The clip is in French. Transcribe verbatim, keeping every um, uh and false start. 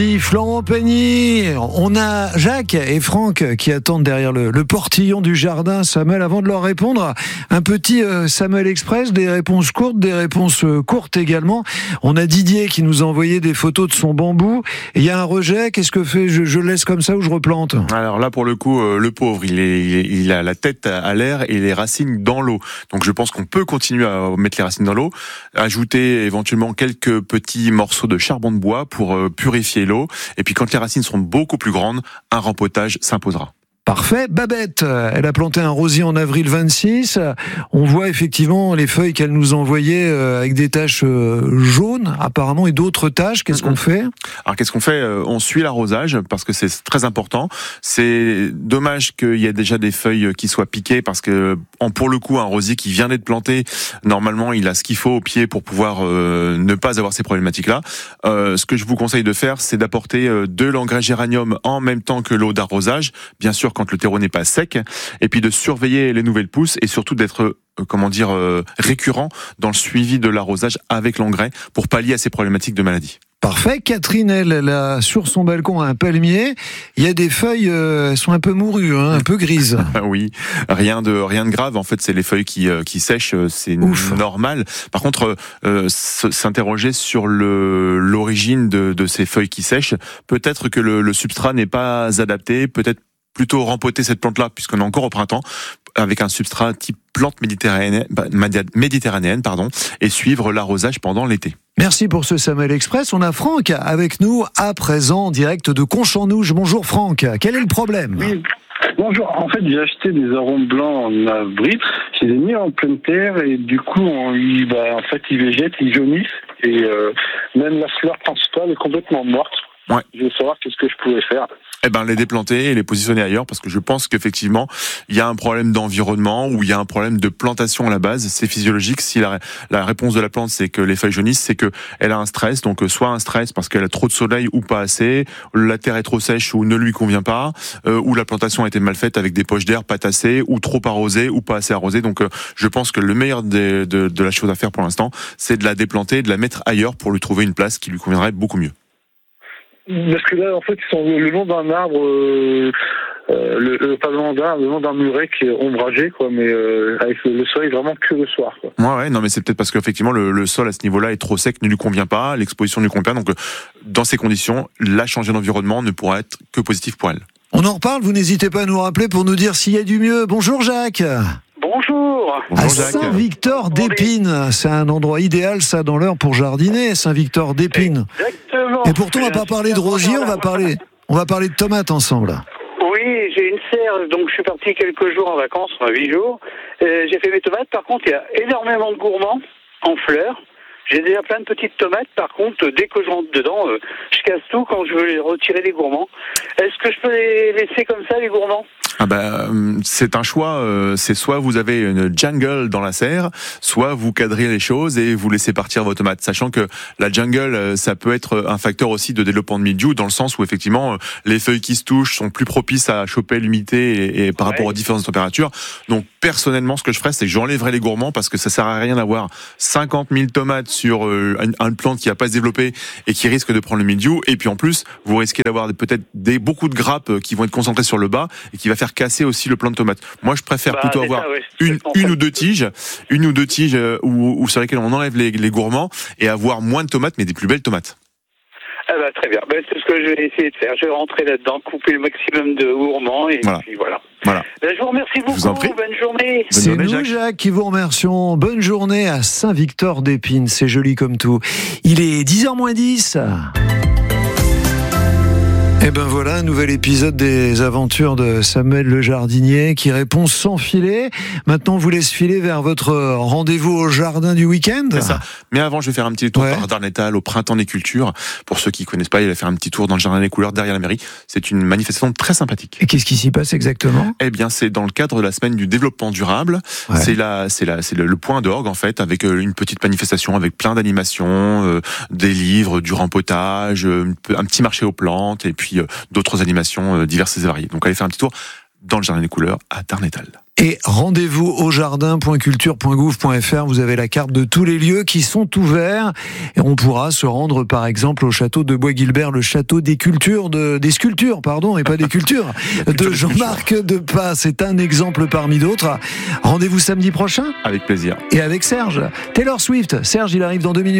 Florent Pagny, on a Jacques et Franck qui attendent derrière le, le portillon du jardin. Samuel, avant de leur répondre, un petit euh, Samuel Express, des réponses courtes, des réponses euh, courtes également. On a Didier qui nous a envoyé des photos de son bambou. Il y a un rejet, qu'est-ce que fait je, je le laisse comme ça ou je replante? Alors là, pour le coup, euh, le pauvre, il, est, il, est, il a la tête à l'air et les racines dans l'eau. Donc je pense qu'on peut continuer à mettre les racines dans l'eau, ajouter éventuellement quelques petits morceaux de charbon de bois pour euh, purifier l'eau. Et puis quand les racines seront beaucoup plus grandes, un rempotage s'imposera. Parfait. Babette, elle a planté un rosier en avril vingt-six. On voit effectivement les feuilles qu'elle nous envoyait avec des taches jaunes apparemment et d'autres taches. Qu'est-ce qu'on fait? Alors qu'est-ce qu'on fait? On suit l'arrosage parce que c'est très important. C'est dommage qu'il y ait déjà des feuilles qui soient piquées parce que pour le coup un rosier qui vient d'être planté, normalement il a ce qu'il faut au pied pour pouvoir euh, ne pas avoir ces problématiques-là. Euh, ce que je vous conseille de faire, c'est d'apporter de l'engrais géranium en même temps que l'eau d'arrosage. Bien sûr quand le terreau n'est pas sec, et puis de surveiller les nouvelles pousses et surtout d'être euh, comment dire euh, récurrent dans le suivi de l'arrosage avec l'engrais pour pallier à ces problématiques de maladie. Parfait. Catherine, elle, elle a sur son balcon un palmier. Il y a des feuilles, euh, elles sont un peu mourues, hein, un peu grises. Oui, rien de rien de grave. En fait, c'est les feuilles qui euh, qui sèchent, c'est Ouf. normal. Par contre, euh, s'interroger sur le l'origine de de ces feuilles qui sèchent. Peut-être que le, le substrat n'est pas adapté. Peut-être plutôt rempoter cette plante-là, puisqu'on est encore au printemps, avec un substrat type plante méditerranéenne, méditerranéenne pardon, et suivre l'arrosage pendant l'été. Merci pour ce Samuel Express. On a Franck avec nous à présent, en direct de Conche-en-Ouge. Bonjour Franck, quel est le problème? Oui. Bonjour, en fait j'ai acheté des arômes blancs en avril, je les ai mis en pleine terre et du coup on, ils, bah, en fait ils végètent, ils jaunissent et euh, même la fleur principale est complètement morte. Ouais. Je veux savoir qu'est-ce que je pouvais faire. Eh ben, les déplanter et les positionner ailleurs, parce que je pense qu'effectivement, il y a un problème d'environnement ou il y a un problème de plantation à la base. C'est physiologique. Si la, la réponse de la plante, c'est que les feuilles jaunissent, c'est que elle a un stress. Donc, soit un stress parce qu'elle a trop de soleil ou pas assez, la terre est trop sèche ou ne lui convient pas, euh, ou la plantation a été mal faite avec des poches d'air pas tassées, ou trop arrosée ou pas assez arrosée. Donc, euh, je pense que le meilleur de, de, de la chose à faire pour l'instant, c'est de la déplanter et de la mettre ailleurs pour lui trouver une place qui lui conviendrait beaucoup mieux. Parce que là, en fait, ils sont le long d'un arbre, euh, euh, le, le, pas le long d'un, le long d'un muret qui est ombragé, quoi, mais euh, avec le, le soleil vraiment que le soir, quoi. Ouais, ouais, non, mais c'est peut-être parce qu'effectivement le, le sol à ce niveau-là est trop sec, ne lui convient pas, l'exposition ne lui convient pas. Donc, dans ces conditions, la changer d'environnement ne pourra être que positif pour elle. On en reparle. Vous n'hésitez pas à nous rappeler pour nous dire s'il y a du mieux. Bonjour Jacques. Bonjour. À Saint-Victor-d'Épines, c'est un endroit idéal, ça, dans l'heure pour jardiner, Saint-Victor-d'Épines. Exactement. Et pourtant, on va pas parler de rosier, on va parler, on va parler de tomates ensemble. Oui, j'ai une serre, donc je suis parti quelques jours en vacances, huit jours. Euh, j'ai fait mes tomates, par contre, il y a énormément de gourmands en fleurs. J'ai déjà plein de petites tomates, par contre, dès que je rentre dedans, euh, je casse tout quand je veux les retirer les gourmands. Est-ce que je peux les laisser comme ça, les gourmands ? Ah bah, c'est un choix, euh, c'est soit vous avez une jungle dans la serre, soit vous cadrez les choses et vous laissez partir vos tomates, sachant que la jungle, ça peut être un facteur aussi de développement de mildiou, dans le sens où effectivement les feuilles qui se touchent sont plus propices à choper l'humidité et, et par ouais. rapport aux différentes températures. Donc personnellement, ce que je ferais, c'est que j'enlèverais les gourmands, parce que ça sert à rien d'avoir cinquante mille tomates sur euh, une, une plante qui va pas se développer et qui risque de prendre le mildiou, et puis en plus vous risquez d'avoir peut-être des beaucoup de grappes qui vont être concentrées sur le bas et qui va faire casser aussi le plant de tomate. Moi, je préfère bah, plutôt avoir ça, ouais. une, une ou deux tiges, une ou deux tiges où, où sur lesquelles on enlève les, les gourmands, et avoir moins de tomates, mais des plus belles tomates. Ah bah, très bien. Bah, c'est ce que je vais essayer de faire. Je vais rentrer là-dedans, couper le maximum de gourmands, et voilà. puis voilà. Voilà. Bah, je vous remercie beaucoup. Je vous en prie. Bonne journée. C'est Bonne journée, nous, Jacques. Jacques, qui vous remercions. Bonne journée à Saint-Victor-d'Épines. C'est joli comme tout. Il est dix heures moins dix. Et ben voilà, un nouvel épisode des aventures de Samuel le jardinier qui répond sans filet. Maintenant, on vous laisse filer vers votre rendez-vous au jardin du week-end. C'est ça. Mais avant, je vais faire un petit tour ouais. par Darnétal au Printemps des Cultures. Pour ceux qui connaissent pas, il va faire un petit tour dans le jardin des couleurs derrière la mairie. C'est une manifestation très sympathique. Et qu'est-ce qui s'y passe exactement ? Eh bien, c'est dans le cadre de la semaine du développement durable. Ouais. C'est la, c'est la, c'est le, le point d'orgue en fait, avec une petite manifestation avec plein d'animations, euh, des livres, du rempotage, euh, un petit marché aux plantes, et puis d'autres animations diverses et variées. Donc allez faire un petit tour dans le jardin des couleurs à Darnétal. Et rendez-vous au jardin point culture point gouv point f r. Vous avez la carte de tous les lieux qui sont ouverts. Et on pourra se rendre, par exemple, au château de Bois-Guilbert, le château des cultures, de, des sculptures, pardon, et pas des cultures, de Jean-Marc Depas. C'est un exemple parmi d'autres. Rendez-vous samedi prochain. Avec plaisir. Et avec Serge. Taylor Swift. Serge, il arrive dans deux minutes.